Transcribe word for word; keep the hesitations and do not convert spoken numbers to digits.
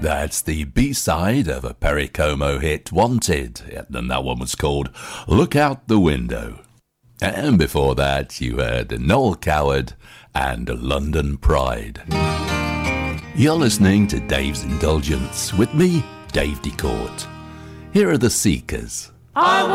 That's the B-side of a Perry Como hit, Wanted, and that one was called Look Out the Window. And before that, you heard Noel Coward and London Pride. You're listening to Dave's Indulgence with me, Dave DeCourt. Here are the Seekers. I